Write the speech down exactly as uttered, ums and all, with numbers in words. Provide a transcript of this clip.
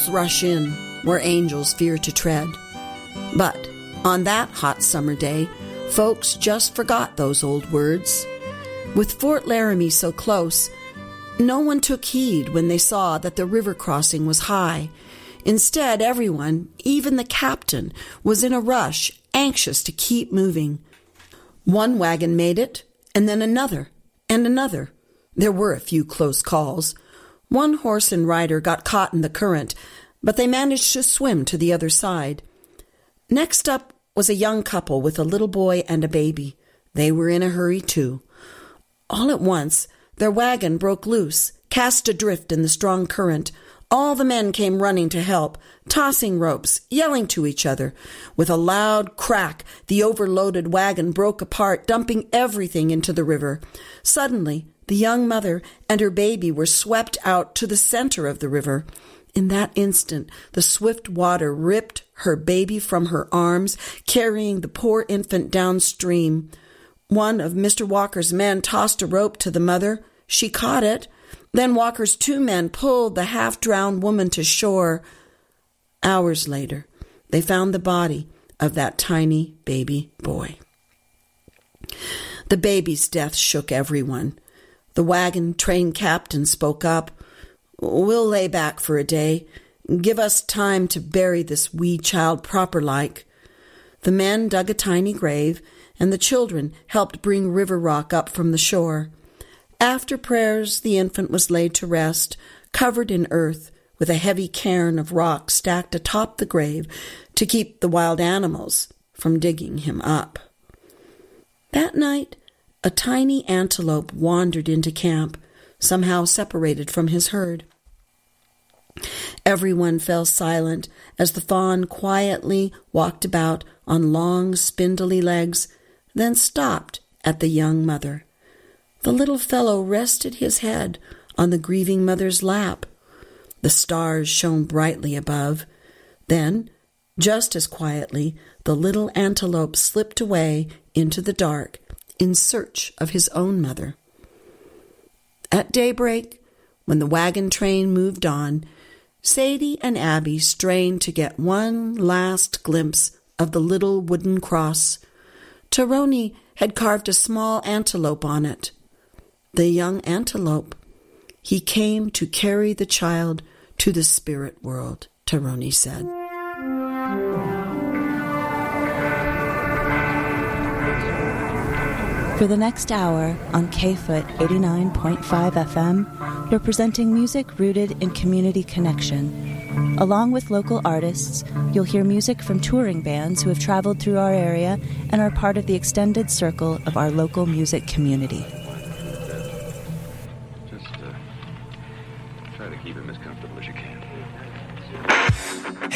Devils rush in where angels fear to tread. But on that hot summer day, folks just forgot those old words. With Fort Laramie so close, no one took heed when they saw that the river crossing was high. Instead, everyone, even the captain, was in a rush, anxious to keep moving. One wagon made it, and then another, and another. There were a few close calls. One horse and rider got caught in the current, but they managed to swim to the other side. Next up was a young couple with a little boy and a baby. They were in a hurry, too. All at once, their wagon broke loose, cast adrift in the strong current. All the men came running to help, tossing ropes, yelling to each other. With a loud crack, the overloaded wagon broke apart, dumping everything into the river. Suddenly, the young mother and her baby were swept out to the center of the river. In that instant, the swift water ripped her baby from her arms, carrying the poor infant downstream. One of Mister Walker's men tossed a rope to the mother. She caught it. Then Walker's two men pulled the half-drowned woman to shore. Hours later, they found the body of that tiny baby boy. The baby's death shook everyone. The wagon train captain spoke up. "We'll lay back for a day. Give us time to bury this wee child proper-like." The men dug a tiny grave, and the children helped bring river rock up from the shore. After prayers, the infant was laid to rest, covered in earth, with a heavy cairn of rock stacked atop the grave to keep the wild animals from digging him up. That night, a tiny antelope wandered into camp, somehow separated from his herd. Everyone fell silent as the fawn quietly walked about on long, spindly legs, then stopped at the young mother. The little fellow rested his head on the grieving mother's lap. The stars shone brightly above. Then, just as quietly, the little antelope slipped away into the dark in search of his own mother. At daybreak, when the wagon train moved on, Sadie and Abby strained to get one last glimpse of the little wooden cross. Taroni had carved a small antelope on it. The young antelope. He came to carry the child to the spirit world, Taroni said. For the next hour on K-Foot eighty-nine point five F M, we're presenting music rooted in community connection. Along with local artists, you'll hear music from touring bands who have traveled through our area and are part of the extended circle of our local music community. Just uh, try to keep him as comfortable as you can.